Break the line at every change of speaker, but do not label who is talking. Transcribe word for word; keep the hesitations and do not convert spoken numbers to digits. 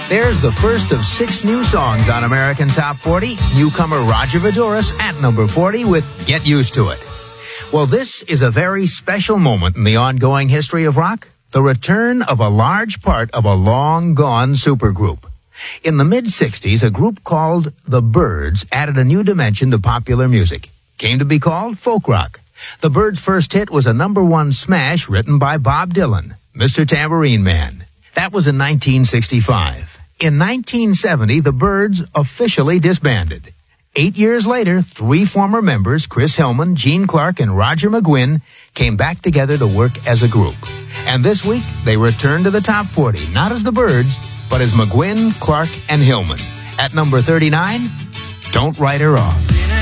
There's the first of six new songs on American Top forty. Newcomer Roger Voudouris at number forty with Get Used to It. Well, this is a very special moment in the ongoing history of rock. The return of a large part of a long-gone supergroup. In the mid-sixties, a group called The Byrds added a new dimension to popular music. Came to be called folk rock. The Byrds' first hit was a number one smash written by Bob Dylan, Mister Tambourine Man. That was in nineteen sixty-five. In nineteen seventy, the Byrds officially disbanded. Eight years later, three former members, Chris Hillman, Gene Clark, and Roger McGuinn, came back together to work as a group. And this week, they returned to the top forty, not as the Byrds, but as McGuinn, Clark, and Hillman. At number thirty-nine, Don't Write Her Off.